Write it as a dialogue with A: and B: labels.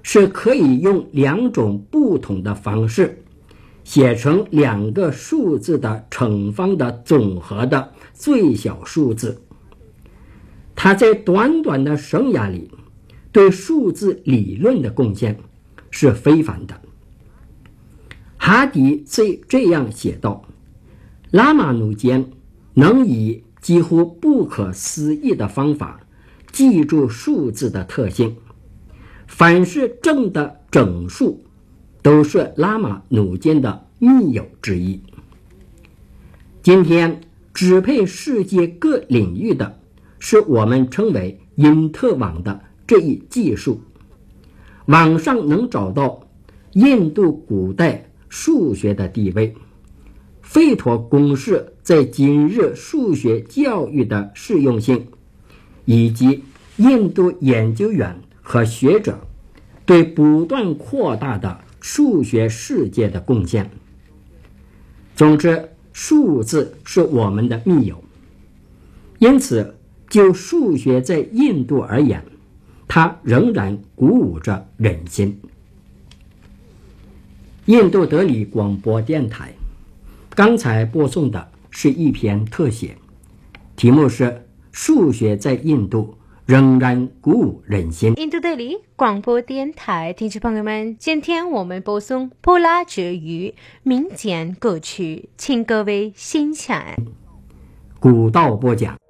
A: 是可以用两种不同的方式写成两个数字的乘方的总和的最小数字。他在短短的生涯里对数字理论的贡献是非凡的。哈迪这样写道：拉马努坚能以几乎不可思议的方法记住数字的特性，凡是正的整数都是拉马努坚的密友之一。今天支配世界各领域的是我们称为因特网的这一技术。网上能找到印度古代数学的地位，费陀公式在今日数学教育的适用性，以及印度研究员和学者对不断扩大的数学世界的贡献。总之，数字是我们的密友。因此，就数学在印度而言，它仍然鼓舞着人心。印度德里广播电台刚才播送的是一篇特写，题目是数学在印度仍然鼓舞人心。
B: 印度德里广播电台听众朋友们，今天我们播送波拉之语民间歌曲，请各位欣赏。
A: 古道播讲。